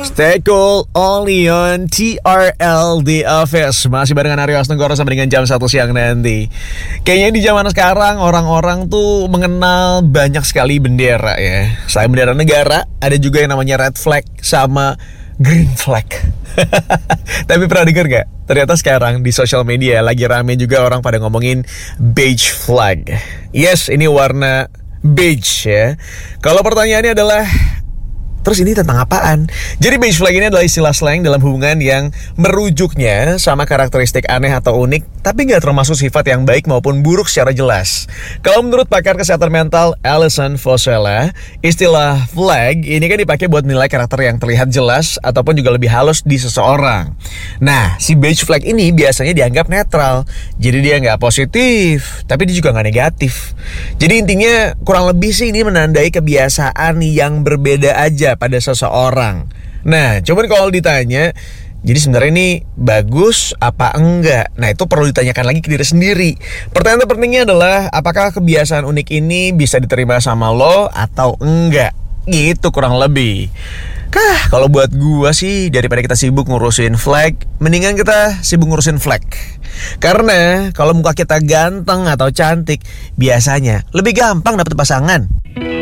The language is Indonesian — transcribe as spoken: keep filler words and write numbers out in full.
Stay cool, only on T R L The Office. Masih barengan Aryo Asnegoro sampai dengan jam satu siang nanti. Kayaknya di zaman sekarang orang-orang tuh mengenal banyak sekali bendera ya. Selain bendera negara, ada juga yang namanya red flag sama green flag. Tapi pernah denger gak? Ternyata sekarang di sosial media lagi rame juga orang pada ngomongin beige flag. Yes, ini warna beige ya. Kalau pertanyaannya adalah, terus ini tentang apaan? Jadi beige flag ini adalah istilah slang dalam hubungan yang merujuknya sama karakteristik aneh atau unik, tapi gak termasuk sifat yang baik maupun buruk secara jelas. Kalau menurut pakar kesehatan mental Alison Fosella, istilah flag ini kan dipakai buat menilai karakter yang terlihat jelas ataupun juga lebih halus di seseorang. Nah, si beige flag ini biasanya dianggap netral, jadi dia gak positif, tapi dia juga gak negatif. Jadi intinya kurang lebih sih ini menandai kebiasaan yang berbeda aja pada seseorang. Nah, cuman kalau ditanya, jadi sebenarnya ini bagus apa enggak? Nah, itu perlu ditanyakan lagi ke diri sendiri. Pertanyaan terpentingnya adalah, apakah kebiasaan unik ini bisa diterima sama lo atau enggak? Gitu kurang lebih. Kah, kalau buat gua sih, daripada kita sibuk ngurusin flag, mendingan kita sibuk ngurusin flag. Karena kalau muka kita ganteng atau cantik, biasanya lebih gampang dapet pasangan.